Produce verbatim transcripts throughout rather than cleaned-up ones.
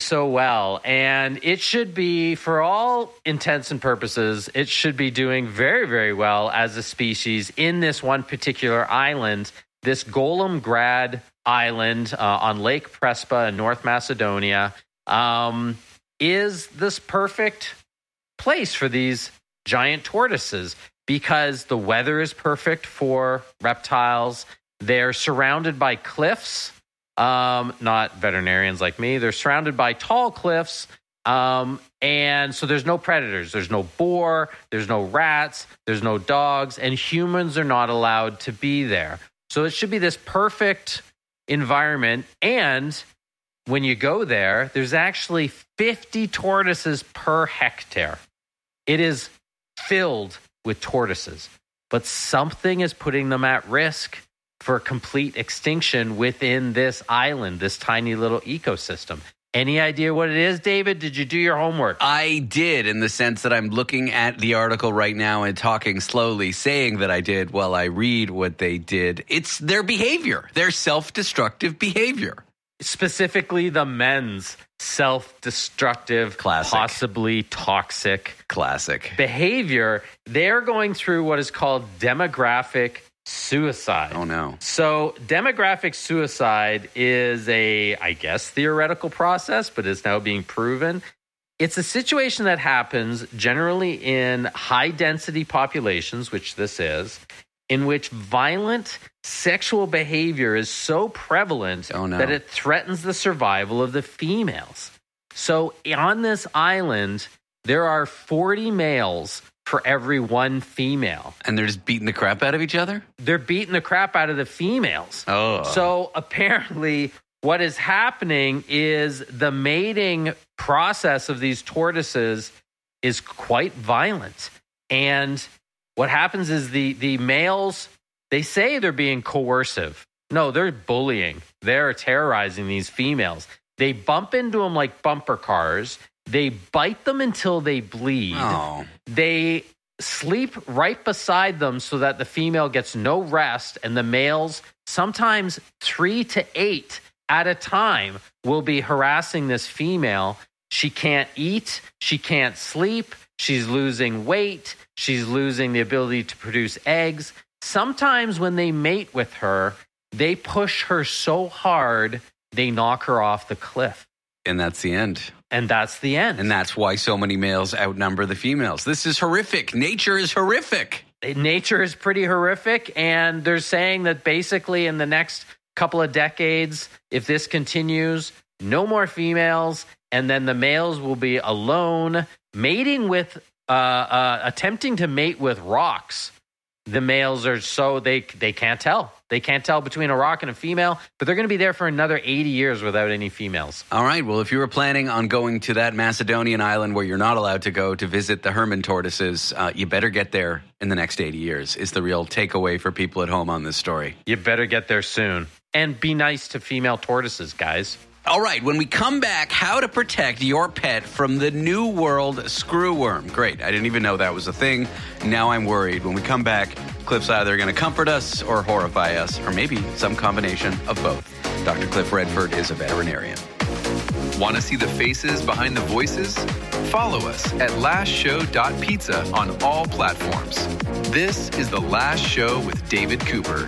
so well, and it should be, for all intents and purposes, it should be doing very, very well as a species in this one particular island, this Golem Grad Island uh, on Lake Prespa in North Macedonia, um, is this perfect place for these giant tortoises because the weather is perfect for reptiles. They're surrounded by cliffs. Um, not veterinarians like me. They're surrounded by tall cliffs. Um, and so there's no predators. There's no boar. There's no rats. There's no dogs. And humans are not allowed to be there. So it should be this perfect environment. And when you go there, there's actually fifty tortoises per hectare. It is filled with tortoises. But something is putting them at risk for complete extinction within this island, this tiny little ecosystem. Any idea what it is, David? Did you do your homework? I did, in the sense that I'm looking at the article right now and talking slowly, saying that I did while I read what they did. It's their behavior, their self-destructive behavior. Specifically, the men's self-destructive, Classic. possibly toxic Classic. behavior. They're going through what is called demographic suicide. Oh, no. So demographic suicide is a, I guess, theoretical process, but is now being proven. It's a situation that happens generally in high-density populations, which this is, in which violent sexual behavior is so prevalent oh, no. that it threatens the survival of the females. So on this island, there are forty males for every one female. And they're just beating the crap out of each other? They're beating the crap out of the females. Oh. So apparently what is happening is the mating process of these tortoises is quite violent. And what happens is the, the males, they say they're being coercive. No, they're bullying. They're terrorizing these females. They bump into them like bumper cars. They bite them until they bleed. Oh. They sleep right beside them so that the female gets no rest, and the males, sometimes three to eight at a time, will be harassing this female. She can't eat. She can't sleep. She's losing weight. She's losing the ability to produce eggs. Sometimes when they mate with her, they push her so hard, they knock her off the cliff. And that's the end. And that's the end. And that's why so many males outnumber the females. This is horrific. Nature is horrific. Nature is pretty horrific. And they're saying that basically in the next couple of decades, if this continues, no more females. And then the males will be alone, mating with, uh, uh, attempting to mate with rocks. The males are so, they they can't tell. They can't tell between a rock and a female, but they're going to be there for another eighty years without any females. All right. Well, if you were planning on going to that Macedonian island where you're not allowed to go to visit the Hermann tortoises, uh, you better get there in the next eighty years, is the real takeaway for people at home on this story. You better get there soon. And be nice to female tortoises, guys. All right, when we come back, how to protect your pet from the New World screwworm. Great, I didn't even know that was a thing. Now I'm worried. When we come back, Cliff's either going to comfort us or horrify us, or maybe some combination of both. Doctor Cliff Redford is a veterinarian. Want to see the faces behind the voices? Follow us at last show dot pizza on all platforms. This is The Last Show with David Cooper.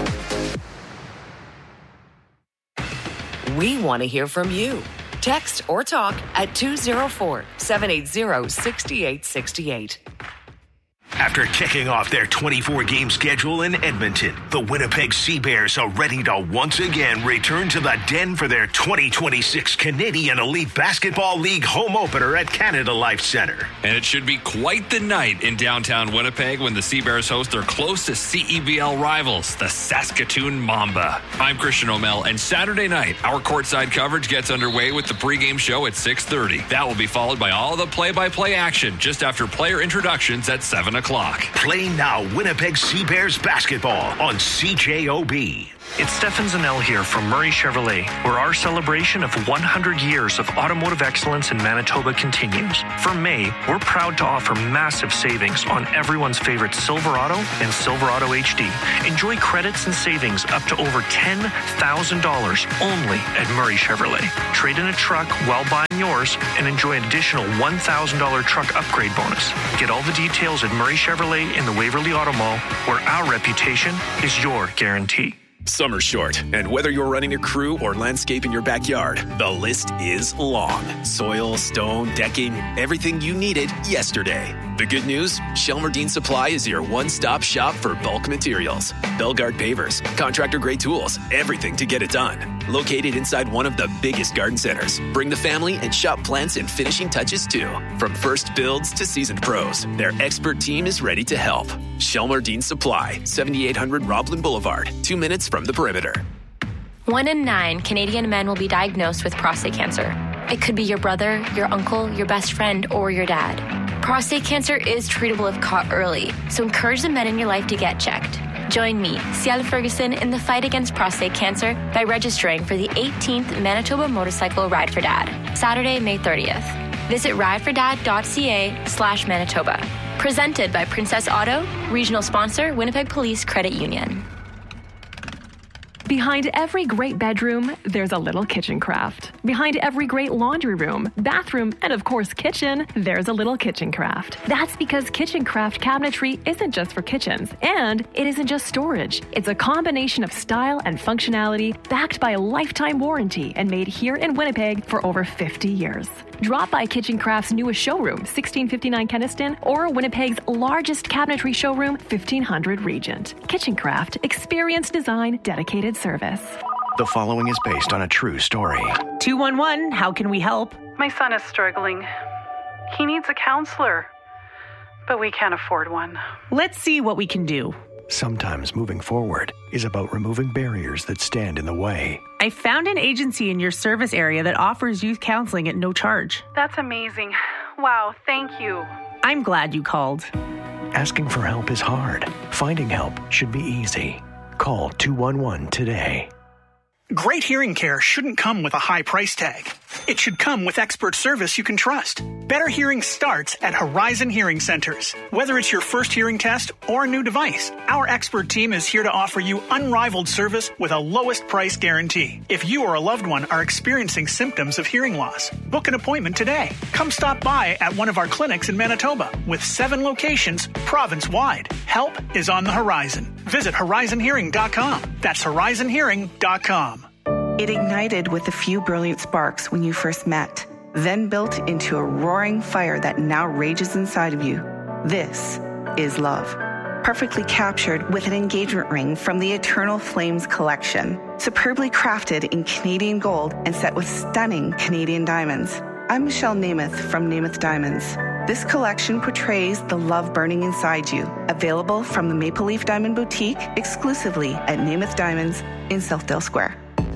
We want to hear from you. Text or talk at two oh four, seven eight zero, six eight six eight. After kicking off their twenty-four game schedule in Edmonton, the Winnipeg Sea Bears are ready to once again return to the Den for their twenty twenty-six Canadian Elite Basketball League home opener at Canada Life Centre. And it should be quite the night in downtown Winnipeg when the Sea Bears host their closest C E B L rivals, the Saskatoon Mamba. I'm Christian O'Mell, and Saturday night, our courtside coverage gets underway with the pregame show at six thirty. That will be followed by all the play-by-play action just after player introductions at seven o'clock. Play now Winnipeg Sea Bears basketball on C J O B. It's Stefan Zanel here from Murray Chevrolet, where our celebration of one hundred years of automotive excellence in Manitoba continues. For May, we're proud to offer massive savings on everyone's favorite Silverado and Silverado H D. Enjoy credits and savings up to over ten thousand dollars only at Murray Chevrolet. Trade in a truck while buying yours and enjoy an additional one thousand dollars truck upgrade bonus. Get all the details at Murray Chevrolet in the Waverly Auto Mall, where our reputation is your guarantee. Summer's short, and whether you're running a crew or landscaping your backyard, the list is long. Soil, stone, decking, everything you needed yesterday. The good news? Shelmerdine Supply is your one-stop shop for bulk materials. Belgard pavers, contractor-grade tools, everything to get it done. Located inside one of the biggest garden centers. Bring the family and shop plants and finishing touches too. From first builds to seasoned pros, their expert team is ready to help. Shelmerdine Supply, seventy-eight hundred Roblin Boulevard, two minutes from the perimeter. One in nine Canadian men will be diagnosed with prostate cancer. It could be your brother, your uncle, your best friend, or your dad. Prostate cancer is treatable if caught early, so encourage the men in your life to get checked. Join me, Ciel Ferguson, in the fight against prostate cancer by registering for the eighteenth Manitoba Motorcycle Ride for Dad, Saturday, May thirtieth. Visit ridefordad.ca slash Manitoba. Presented by Princess Auto, regional sponsor, Winnipeg Police Credit Union. Behind every great bedroom, there's a little kitchen craft. Behind every great laundry room, bathroom, and of course kitchen, there's a little kitchen craft. That's because kitchen craft cabinetry isn't just for kitchens, and it isn't just storage. It's a combination of style and functionality backed by a lifetime warranty and made here in Winnipeg for over fifty years. Drop by Kitchen Craft's newest showroom, sixteen fifty-nine Kenniston, or Winnipeg's largest cabinetry showroom, fifteen hundred Regent. Kitchen Craft, experience design, dedicated service. The following is based on a true story. two one one, how can we help? My son is struggling. He needs a counselor, but we can't afford one. Let's see what we can do. Sometimes moving forward is about removing barriers that stand in the way. I found an agency in your service area that offers youth counseling at no charge. That's amazing. Wow, thank you. I'm glad you called. Asking for help is hard. Finding help should be easy. Call two one one today. Great hearing care shouldn't come with a high price tag. It should come with expert service you can trust. Better hearing starts at Horizon Hearing Centers. Whether it's your first hearing test or a new device, our expert team is here to offer you unrivaled service with a lowest price guarantee. If you or a loved one are experiencing symptoms of hearing loss, book an appointment today. Come stop by at one of our clinics in Manitoba with seven locations province-wide. Help is on the horizon. Visit horizon hearing dot com. That's horizon hearing dot com. It ignited with a few brilliant sparks when you first met, then built into a roaring fire that now rages inside of you. This is love. Perfectly captured with an engagement ring from the Eternal Flames collection, superbly crafted in Canadian gold and set with stunning Canadian diamonds. I'm Michelle Namath from Namath Diamonds. This collection portrays the love burning inside you. Available from the Maple Leaf Diamond Boutique exclusively at Namath Diamonds in Southdale Square.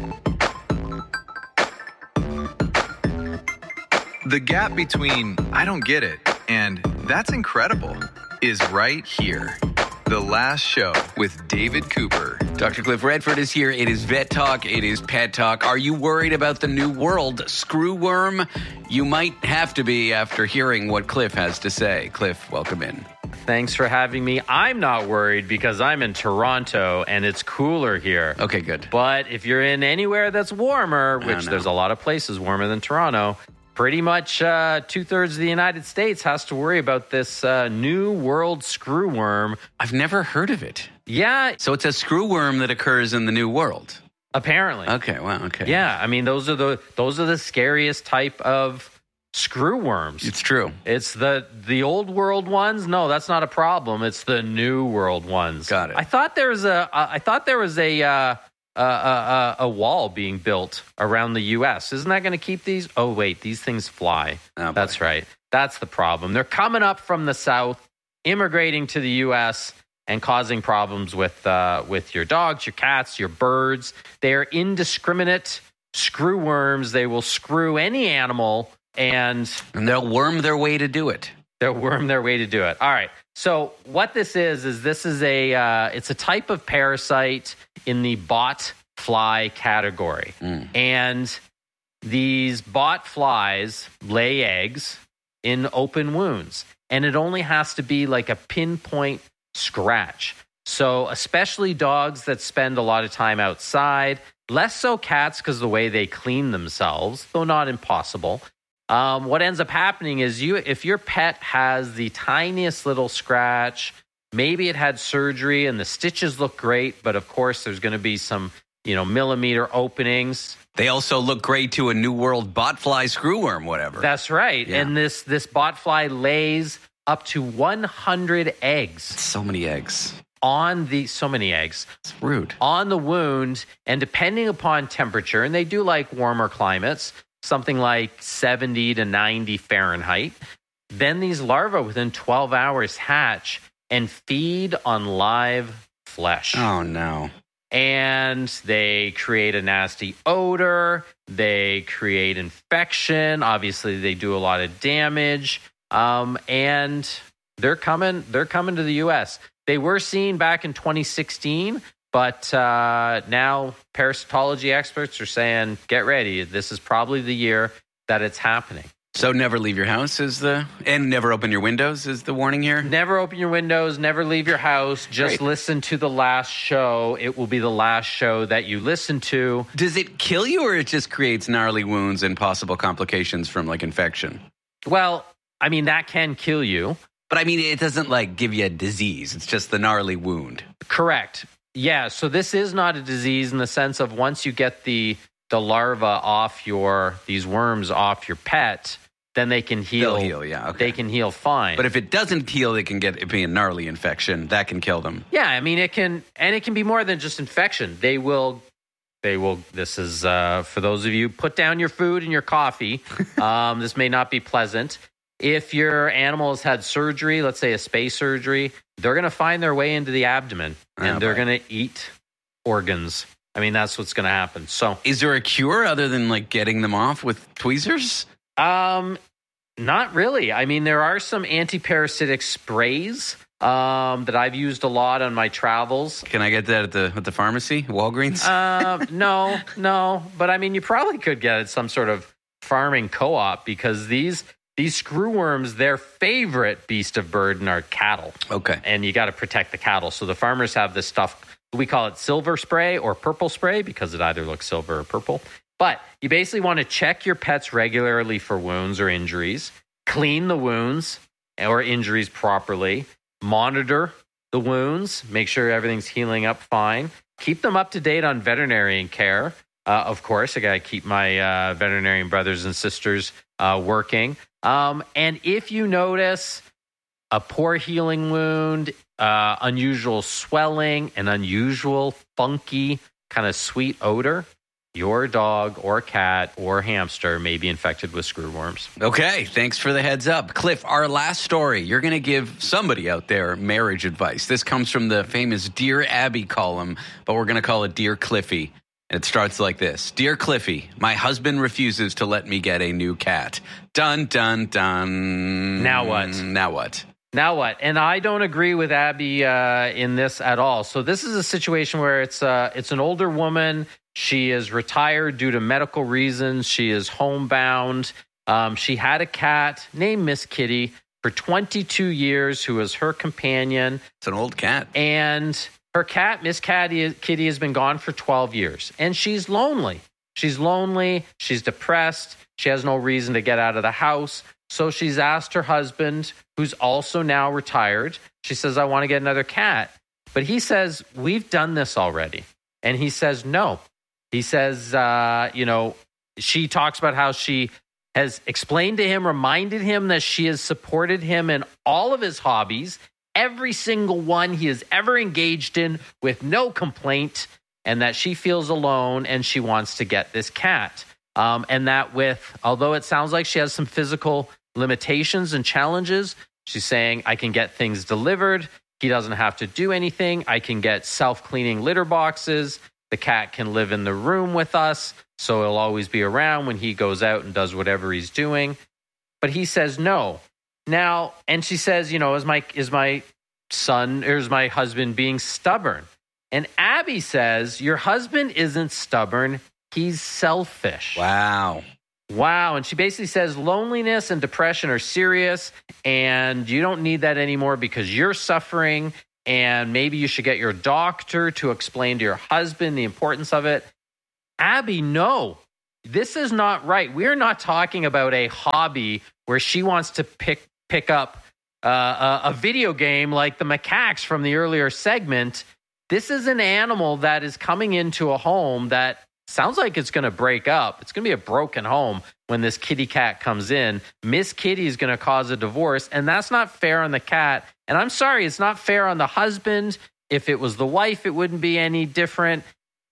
The gap between I don't get it and that's incredible is right here. The Last Show with David Cooper. Doctor Cliff Redford is here. It is Vet Talk. It is Pet Talk. Are you worried about the new world screwworm? You might have to be after hearing what Cliff has to say. Cliff, welcome in. Thanks for having me. I'm not worried because I'm in Toronto and it's cooler here. Okay, good. But if you're in anywhere that's warmer, which there's a lot of places warmer than Toronto, pretty much uh, two-thirds of the United States has to worry about this uh, new world screwworm. I've never heard of it. Yeah. So it's a screwworm that occurs in the new world. Apparently. Okay, wow, okay. Yeah, I mean, those are the those are the scariest type of screwworms. It's true. It's the the old world ones. No, that's not a problem. It's the new world ones. Got it. I thought there was a I thought there was a uh, a, a, a wall being built around the U S. Isn't that going to keep these? Oh wait, these things fly. Oh, that's right. That's the problem. They're coming up from the south, immigrating to the U S and causing problems with uh, with your dogs, your cats, your birds. They're indiscriminate screwworms. They will screw any animal, and and they'll worm their way to do it. They'll worm their way to do it. All right. So what this is, is this is a, uh, it's a type of parasite in the bot fly category. Mm. And these bot flies lay eggs in open wounds. And it only has to be like a pinpoint scratch. So especially dogs that spend a lot of time outside, less so cats because of the way they clean themselves, though not impossible. Um, what ends up happening is you, if your pet has the tiniest little scratch, maybe it had surgery and the stitches look great, but of course there's going to be some, you know, millimeter openings. They also look great to a New World botfly screwworm, whatever. That's right. Yeah. And this, this botfly lays up to one hundred eggs. So many eggs. On the, so many eggs. It's rude. On the wound, and depending upon temperature, and they do like warmer climates, something like seventy to ninety Fahrenheit, then these larvae within twelve hours hatch and feed on live flesh. Oh, no. And they create a nasty odor. They create infection. Obviously, they do a lot of damage. Um, and they're coming, they're coming to the U S. They were seen back in twenty sixteen, but uh, now parasitology experts are saying, get ready. This is probably the year that it's happening. So never leave your house is the, and never open your windows is the warning here? Never open your windows, never leave your house. Just Great. Listen to the last show. It will be the last show that you listen to. Does it kill you or it just creates gnarly wounds and possible complications from like infection? Well, I mean, that can kill you. But I mean, it doesn't like give you a disease. It's just the gnarly wound. Correct. Yeah. So this is not a disease in the sense of once you get the the larva off your, these worms off your pet, then they can heal. They'll heal, yeah. Okay. They can heal fine. But if it doesn't heal, it can get it be a gnarly infection. That can kill them. Yeah. I mean, it can, and it can be more than just infection. They will, they will, this is uh, for those of you, put down your food and your coffee. um, this may not be pleasant. If your animal has had surgery, let's say a space surgery, they're going to find their way into the abdomen and Oh, they're boy. going to eat organs. I mean, that's what's going to happen. So, is there a cure other than like getting them off with tweezers? Um, not really. I mean, there are some anti-parasitic sprays um, that I've used a lot on my travels. Can I get that at the at the pharmacy, Walgreens? Uh, no, no. But I mean, you probably could get it at some sort of farming co-op because these these screwworms, their favorite beast of burden are cattle. Okay. And you got to protect the cattle. So the farmers have this stuff. We call it silver spray or purple spray because it either looks silver or purple. But you basically want to check your pets regularly for wounds or injuries, clean the wounds or injuries properly, monitor the wounds, make sure everything's healing up fine, keep them up to date on veterinarian care. Uh, of course, I got to keep my uh, veterinarian brothers and sisters uh, working. Um, and if you notice a poor healing wound, uh, unusual swelling, an unusual, funky, kind of sweet odor, your dog or cat or hamster may be infected with screwworms. Okay, thanks for the heads up. Cliff, our last story, you're going to give somebody out there marriage advice. This comes from the famous Dear Abby column, but we're going to call it Dear Cliffy. It starts like this. Dear Cliffy, my husband refuses to let me get a new cat. Dun, dun, dun. Now what? Now what? Now what? And I don't agree with Abby uh, in this at all. So this is a situation where it's uh, it's an older woman. She is retired due to medical reasons. She is homebound. Um, she had a cat named Miss Kitty for twenty-two years who was her companion. It's an old cat. And her cat, Miss Kitty, Kitty, has been gone for twelve years. And she's lonely. She's lonely. She's depressed. She has no reason to get out of the house. So she's asked her husband, who's also now retired. She says, I want to get another cat. But he says, we've done this already. And he says, no. He says, uh, you know, she talks about how she has explained to him, reminded him that she has supported him in all of his hobbies, every single one he has ever engaged in with no complaint, and that she feels alone and she wants to get this cat. Um, and that with, although it sounds like she has some physical limitations and challenges, she's saying, I can get things delivered. He doesn't have to do anything. I can get self-cleaning litter boxes. The cat can live in the room with us, so he'll always be around when he goes out and does whatever he's doing. But he says no. Now, and she says, you know, is my is my son or is my husband being stubborn? And Abby says, your husband isn't stubborn. He's selfish. Wow. Wow. And she basically says loneliness and depression are serious and you don't need that anymore because you're suffering. And maybe you should get your doctor to explain to your husband the importance of it. Abby, no, this is not right. We're not talking about a hobby where she wants to pick pick up uh, a, a video game like the macaques from the earlier segment. This is an animal that is coming into a home that sounds like it's going to break up. It's going to be a broken home when this kitty cat comes in. Miss Kitty is going to cause a divorce, and that's not fair on the cat. And I'm sorry, it's not fair on the husband. If it was the wife, it wouldn't be any different.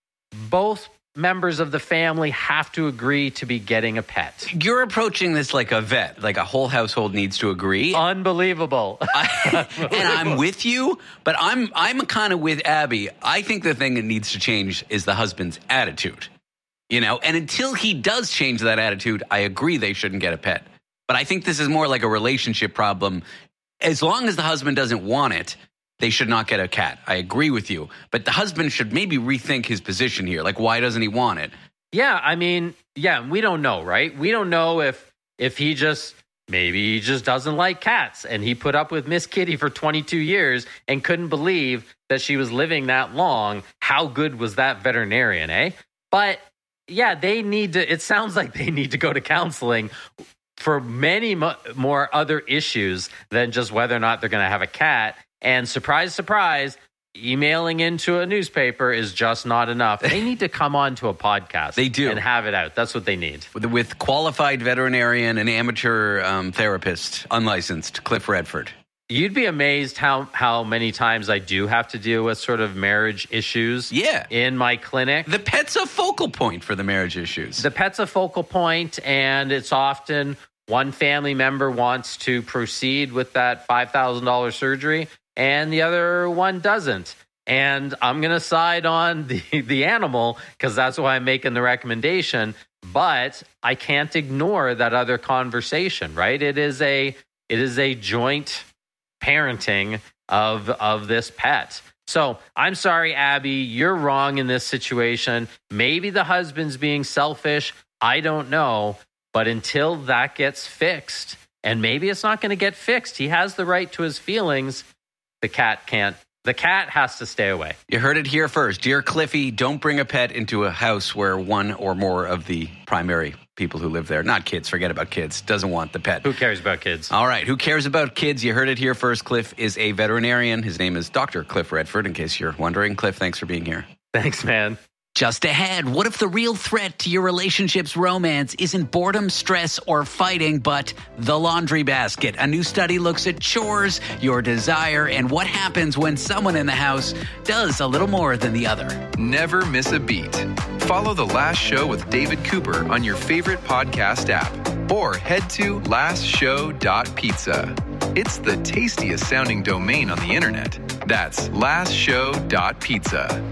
Both members of the family have to agree to be getting a pet. You're approaching this like a vet, like a whole household needs to agree. Unbelievable. I, and I'm with you, but I'm I'm kind of with Abby. I think the thing that needs to change is the husband's attitude. You know, and until he does change that attitude, I agree they shouldn't get a pet. But I think this is more like a relationship problem. As long as the husband doesn't want it, they should not get a cat. I agree with you. But the husband should maybe rethink his position here. Like, why doesn't he want it? Yeah, I mean, yeah, we don't know, right? We don't know if if he just, maybe he just doesn't like cats. And he put up with Miss Kitty for twenty-two years and couldn't believe that she was living that long. How good was that veterinarian, eh? But yeah, they need to, it sounds like they need to go to counseling for many mo- more other issues than just whether or not they're going to have a cat. And surprise, surprise, emailing into a newspaper is just not enough. They need to come on to a podcast. They do. And have it out. That's what they need. With, with qualified veterinarian and amateur um, therapist, unlicensed, Cliff Redford. You'd be amazed how, how many times I do have to deal with sort of marriage issues yeah. in my clinic. The pet's a focal point for the marriage issues. The pet's a focal point, and it's often one family member wants to proceed with that five thousand dollars surgery, and the other one doesn't. And I'm going to side on the, the animal because that's why I'm making the recommendation. But I can't ignore that other conversation, right? It is a it is a joint parenting of of this pet. So I'm sorry, Abby, you're wrong in this situation. Maybe the husband's being selfish. I don't know. But until that gets fixed, and maybe it's not going to get fixed, he has the right to his feelings. The cat can't. The cat has to stay away. You heard it here first. Dear Cliffy, don't bring a pet into a house where one or more of the primary people who live there, not kids, forget about kids, doesn't want the pet. Who cares about kids? All right, who cares about kids? You heard it here first. Cliff is a veterinarian. His name is Doctor Cliff Redford, in case you're wondering. Cliff, thanks for being here. Thanks, man. Just ahead, what if the real threat to your relationship's romance isn't boredom, stress, or fighting, but the laundry basket? A new study looks at chores, your desire, and what happens when someone in the house does a little more than the other. Never miss a beat. Follow The Last Show with David Cooper on your favorite podcast app or head to last show dot pizza. It's the tastiest sounding domain on the internet. That's last show dot pizza.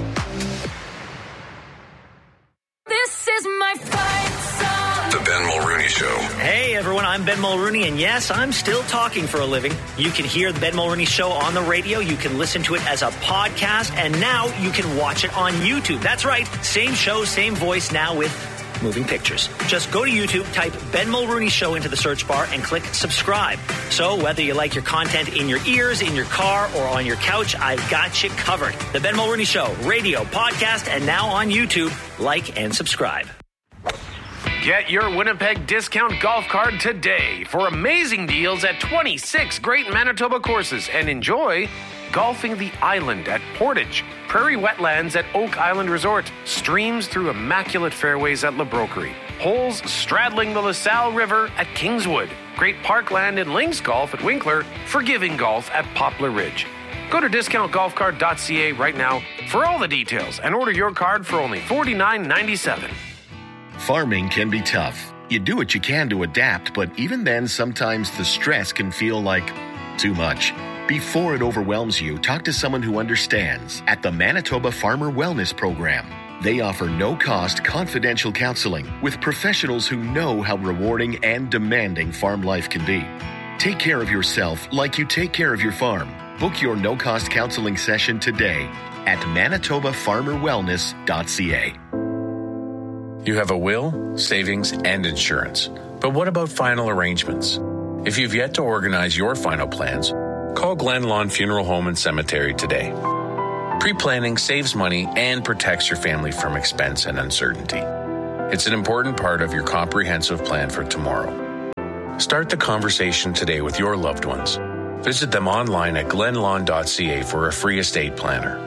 This is my fight song. The Ben Mulrooney Show. Hey everyone, I'm Ben Mulrooney, and yes, I'm still talking for a living. You can hear the Ben Mulrooney Show on the radio, you can listen to it as a podcast, and now you can watch it on YouTube. That's right, same show, same voice, now with moving pictures. Just go to YouTube, type Ben Mulrooney Show into the search bar, and click subscribe. So whether you like your content in your ears, in your car, or on your couch, I've got you covered. The Ben Mulrooney Show, radio, podcast, and now on YouTube. Like and subscribe. Get your Winnipeg discount golf card today for amazing deals at twenty-six great Manitoba courses, and enjoy golfing the island at Portage, prairie wetlands at Oak Island Resort, streams through immaculate fairways at La Broquerie, holes straddling the LaSalle River at Kingswood, great parkland and links golf at Winkler, forgiving golf at Poplar Ridge. Go to discount golf card dot c a right now for all the details and order your card for only forty-nine ninety-seven. Farming can be tough. You do what you can to adapt, but even then, sometimes the stress can feel like too much. Before it overwhelms you, talk to someone who understands at the Manitoba Farmer Wellness Program. They offer no-cost, confidential counseling with professionals who know how rewarding and demanding farm life can be. Take care of yourself like you take care of your farm. Book your no-cost counseling session today at manitoba farmer wellness dot c a. You have a will, savings, and insurance. But what about final arrangements? If you've yet to organize your final plans, call Glen Lawn Funeral Home and Cemetery today. Pre-planning saves money and protects your family from expense and uncertainty. It's an important part of your comprehensive plan for tomorrow. Start the conversation today with your loved ones. Visit them online at glen lawn dot c a for a free estate planner.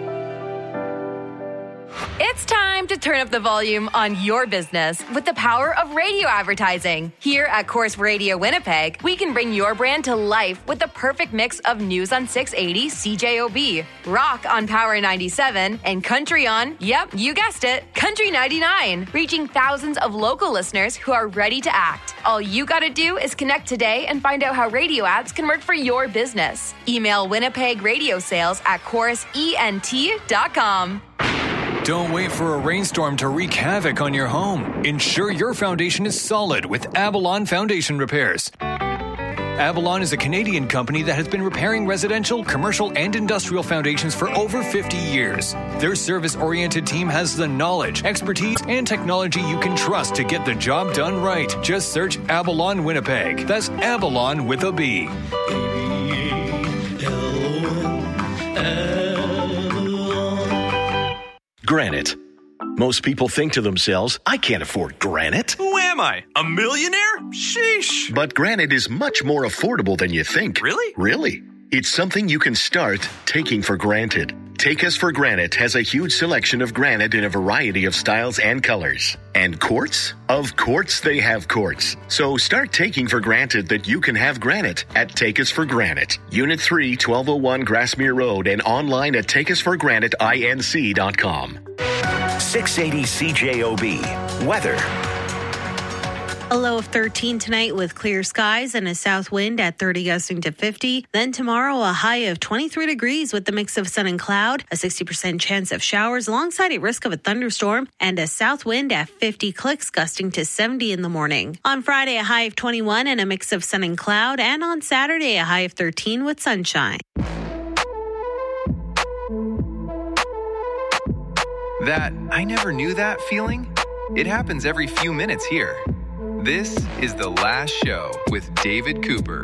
It's time to turn up the volume on your business with the power of radio advertising. Here at Corus Radio Winnipeg, we can bring your brand to life with the perfect mix of news on six eighty C J O B, rock on Power ninety-seven, and country on, yep, you guessed it, Country ninety-nine, reaching thousands of local listeners who are ready to act. All you gotta do is connect today and find out how radio ads can work for your business. Email Winnipeg Radio Sales at corus ent dot com. Don't wait for a rainstorm to wreak havoc on your home. Ensure your foundation is solid with Avalon Foundation Repairs. Avalon is a Canadian company that has been repairing residential, commercial, and industrial foundations for over fifty years. Their service-oriented team has the knowledge, expertise, and technology you can trust to get the job done right. Just search Avalon Winnipeg. That's Avalon with a B. Granite. Most people think to themselves, I can't afford granite. Who am I? A millionaire? Sheesh. But granite is much more affordable than you think. Really? Really. It's something you can start taking for granted. Take Us for Granite has a huge selection of granite in a variety of styles and colors. And quartz? Of course they have quartz. So start taking for granted that you can have granite at Take Us for Granite. Unit three, twelve oh one Grassmere Road, and online at take us for granite inc dot com. six eighty C J O B. Weather. A low of thirteen tonight with clear skies and a south wind at thirty gusting to fifty. Then tomorrow, a high of twenty-three degrees with a mix of sun and cloud, a sixty percent chance of showers alongside a risk of a thunderstorm, and a south wind at fifty clicks gusting to seventy in the morning. On Friday, a high of twenty-one and a mix of sun and cloud, and on Saturday, a high of thirteen with sunshine. That I never knew that feeling? It happens every few minutes here. This is The Last Show with David Cooper.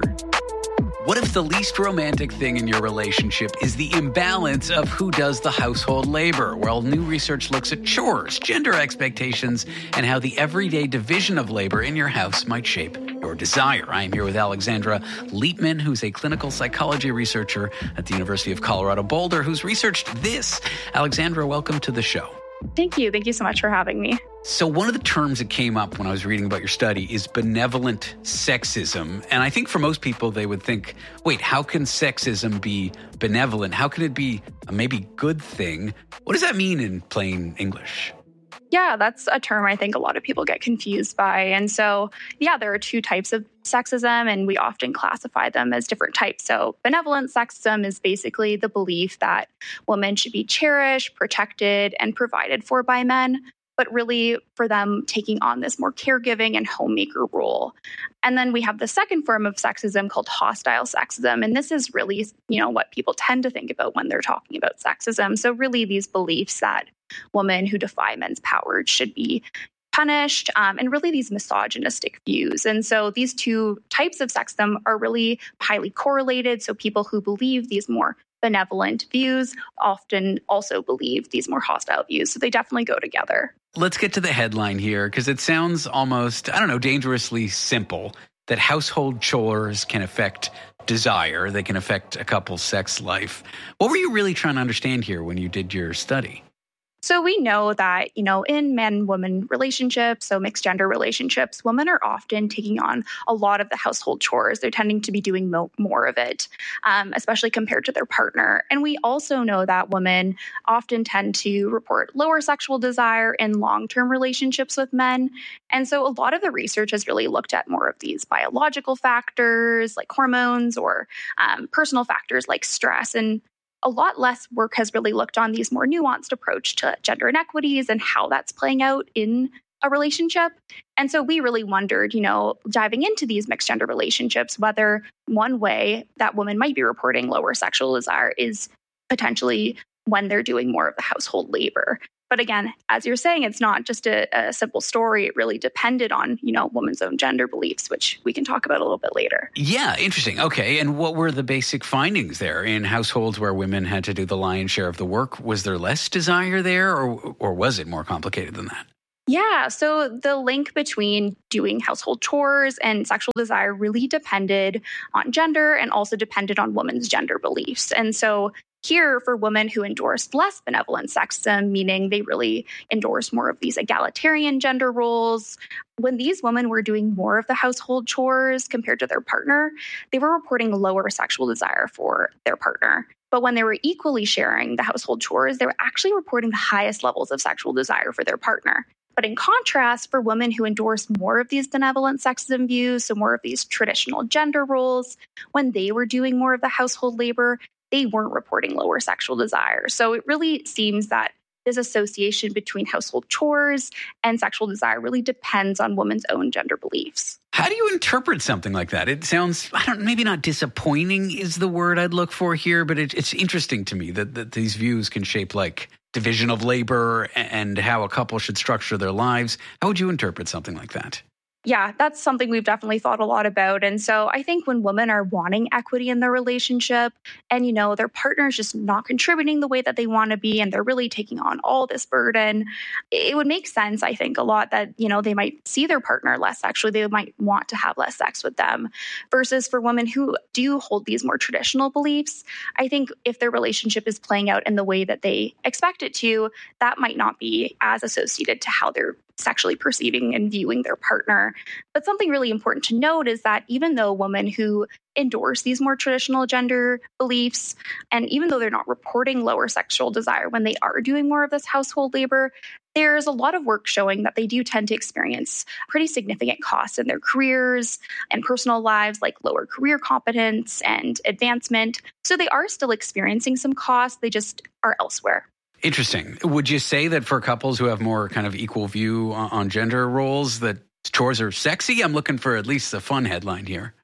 What if the least romantic thing in your relationship is the imbalance of who does the household labor? Well, new research looks at chores, gender expectations, and how the everyday division of labor in your house might shape your desire. I am here with Alexandra Leitman, who's a clinical psychology researcher at the University of Colorado Boulder, who's researched this. Alexandra, welcome to the show. Thank you. Thank you so much for having me. So one of the terms that came up when I was reading about your study is benevolent sexism. And I think for most people, they would think, wait, how can sexism be benevolent? How can it be a maybe good thing? What does that mean in plain English? Yeah, that's a term I think a lot of people get confused by. And so, yeah, there are two types of sexism, and we often classify them as different types. So benevolent sexism is basically the belief that women should be cherished, protected, and provided for by men, but really for them taking on this more caregiving and homemaker role. And then we have the second form of sexism called hostile sexism. And this is really, you know, what people tend to think about when they're talking about sexism. So really these beliefs that women who defy men's power should be punished, um, and really these misogynistic views. And so these two types of sexism are really highly correlated. So people who believe these more benevolent views often also believe these more hostile views. So they definitely go together. Let's get to the headline here, because it sounds almost, I don't know, dangerously simple that household chores can affect desire. They can affect a couple's sex life. What were you really trying to understand here when you did your study? So we know that, you know, in man-woman relationships, so mixed gender relationships, women are often taking on a lot of the household chores. They're tending to be doing mo- more of it, um, especially compared to their partner. And we also know that women often tend to report lower sexual desire in long-term relationships with men. And so a lot of the research has really looked at more of these biological factors like hormones or um, personal factors like stress. And a lot less work has really looked on these more nuanced approach to gender inequities and how that's playing out in a relationship. And so we really wondered, you know, diving into these mixed gender relationships, whether one way that women might be reporting lower sexual desire is potentially when they're doing more of the household labor. But again, as you're saying, it's not just a, a simple story. It really depended on, you know, women's own gender beliefs, which we can talk about a little bit later. Yeah, interesting. Okay. And what were the basic findings there in households where women had to do the lion's share of the work? Was there less desire there, or or was it more complicated than that? Yeah, so the link between doing household chores and sexual desire really depended on gender and also depended on women's gender beliefs. And so here, for women who endorsed less benevolent sexism, meaning they really endorsed more of these egalitarian gender roles, when these women were doing more of the household chores compared to their partner, they were reporting lower sexual desire for their partner. But when they were equally sharing the household chores, they were actually reporting the highest levels of sexual desire for their partner. But in contrast, for women who endorsed more of these benevolent sexism views, so more of these traditional gender roles, when they were doing more of the household labor, they weren't reporting lower sexual desire. So it really seems that this association between household chores and sexual desire really depends on women's own gender beliefs. How do you interpret something like that? It sounds, I don't, maybe not disappointing is the word I'd look for here, but it, it's interesting to me that, that these views can shape like division of labor and how a couple should structure their lives. How would you interpret something like that? Yeah, that's something we've definitely thought a lot about. And so I think when women are wanting equity in their relationship and, you know, their partner's just not contributing the way that they want to be and they're really taking on all this burden, it would make sense, I think, a lot that, you know, they might see their partner less sexually. They might want to have less sex with them versus for women who do hold these more traditional beliefs. I think if their relationship is playing out in the way that they expect it to, that might not be as associated to how they're sexually perceiving and viewing their partner. But something really important to note is that even though women who endorse these more traditional gender beliefs, and even though they're not reporting lower sexual desire when they are doing more of this household labor, there's a lot of work showing that they do tend to experience pretty significant costs in their careers and personal lives, like lower career competence and advancement. So they are still experiencing some costs, they just are elsewhere. Interesting. Would you say that for couples who have more kind of equal view on, on gender roles, that chores are sexy? I'm looking for at least a fun headline here.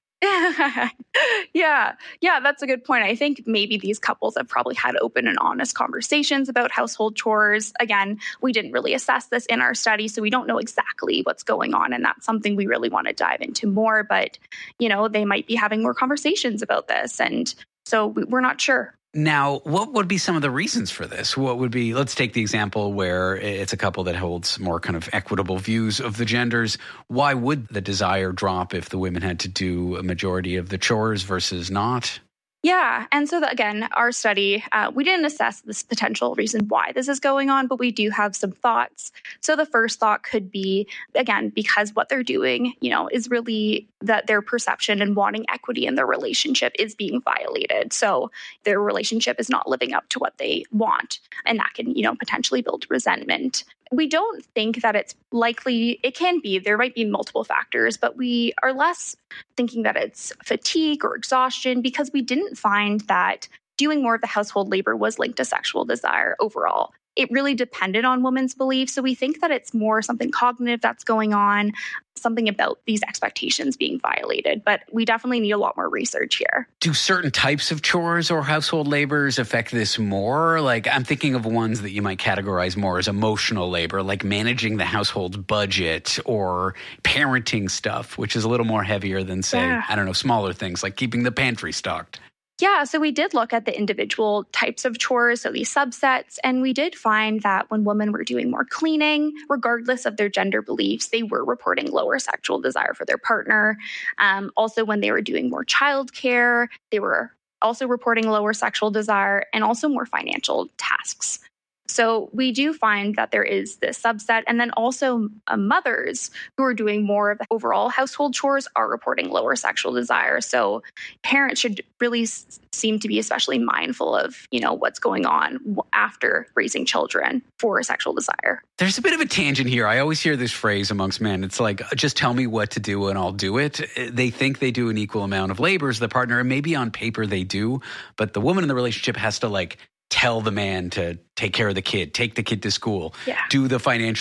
yeah, yeah, that's a good point. I think maybe these couples have probably had open and honest conversations about household chores. Again, we didn't really assess this in our study, so we don't know exactly what's going on. And that's something we really want to dive into more. But, you know, they might be having more conversations about this. And so we're not sure. Now, what would be some of the reasons for this? What would be, let's take the example where it's a couple that holds more kind of equitable views of the genders. Why would the desire drop if the women had to do a majority of the chores versus not? Yeah. And so, the, again, our study, uh, we didn't assess this potential reason why this is going on, but we do have some thoughts. So the first thought could be, again, because what they're doing, you know, is really that their perception and wanting equity in their relationship is being violated. So their relationship is not living up to what they want. And that can, you know, potentially build resentment. We don't think that it's likely, it can be, there might be multiple factors, but we are less thinking that it's fatigue or exhaustion because we didn't find that doing more of the household labor was linked to sexual desire overall. It really depended on women's beliefs. So we think that it's more something cognitive that's going on, something about these expectations being violated. But we definitely need a lot more research here. Do certain types of chores or household labors affect this more? Like, I'm thinking of ones that you might categorize more as emotional labor, like managing the household's budget or parenting stuff, which is a little more heavier than, say, yeah. I don't know, smaller things like keeping the pantry stocked. Yeah, so we did look at the individual types of chores, so these subsets, and we did find that when women were doing more cleaning, regardless of their gender beliefs, they were reporting lower sexual desire for their partner. Um, also, when they were doing more childcare, they were also reporting lower sexual desire and also more financial tasks. So we do find that there is this subset. And then also uh, mothers who are doing more of the overall household chores are reporting lower sexual desire. So parents should really s- seem to be especially mindful of, you know, what's going on after raising children for sexual desire. There's a bit of a tangent here. I always hear this phrase amongst men. It's like, just tell me what to do and I'll do it. They think they do an equal amount of labor as the partner, and maybe on paper they do, but the woman in the relationship has to like tell the man to take care of the kid, take the kid to school, yeah. do the financial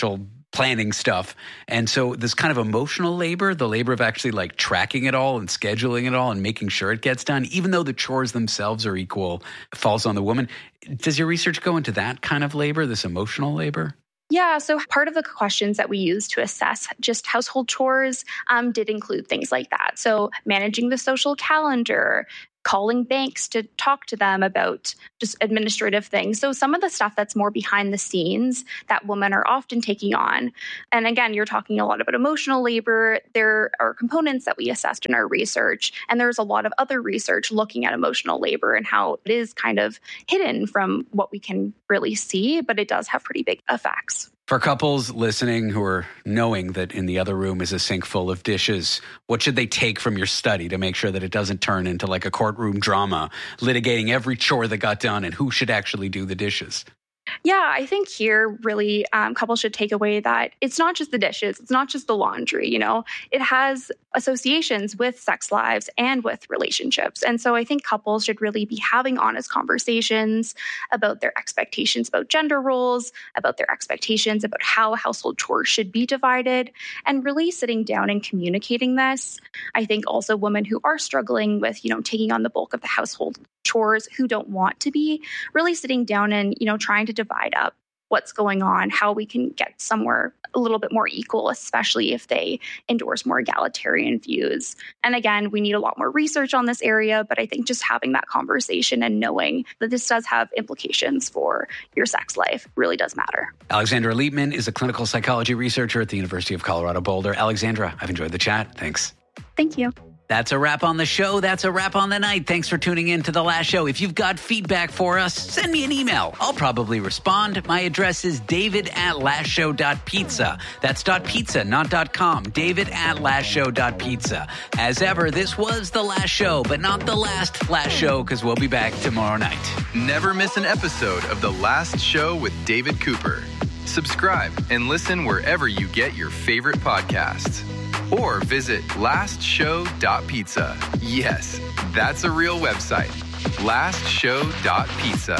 planning stuff. And so this kind of emotional labor, the labor of actually like tracking it all and scheduling it all and making sure it gets done, even though the chores themselves are equal, falls on the woman. Does your research go into that kind of labor, this emotional labor? Yeah, so part of the questions that we used to assess just household chores um, did include things like that. So managing the social calendar, calling banks to talk to them about just administrative things. So some of the stuff that's more behind the scenes that women are often taking on. And again, you're talking a lot about emotional labor. There are components that we assessed in our research, and there's a lot of other research looking at emotional labor and how it is kind of hidden from what we can really see, but it does have pretty big effects. For couples listening who are knowing that in the other room is a sink full of dishes, what should they take from your study to make sure that it doesn't turn into like a courtroom drama, litigating every chore that got done and who should actually do the dishes? Yeah, I think here really um, couples should take away that it's not just the dishes, it's not just the laundry, you know, it has associations with sex lives and with relationships. And so I think couples should really be having honest conversations about their expectations about gender roles, about their expectations about how household chores should be divided, and really sitting down and communicating this. I think also women who are struggling with, you know, taking on the bulk of the household chores, who don't want to be, really sitting down and, you know, trying to divide up what's going on, how we can get somewhere a little bit more equal, especially if they endorse more egalitarian views. And again, we need a lot more research on this area, but I think just having that conversation and knowing that this does have implications for your sex life really does matter. Alexandra Liebman is a clinical psychology researcher at the University of Colorado Boulder. Alexandra, I've enjoyed the chat. Thanks. Thank you. That's a wrap on the show. That's a wrap on the night. Thanks for tuning in to The Last Show. If you've got feedback for us, send me an email. I'll probably respond. My address is david at last show dot pizza. That's .pizza, not .com. David at last show dot pizza. As ever, this was The Last Show, but not the last Last Show, because we'll be back tomorrow night. Never miss an episode of The Last Show with David Cooper. Subscribe and listen wherever you get your favorite podcasts. Or visit last show dot pizza. Yes, that's a real website. last show dot pizza.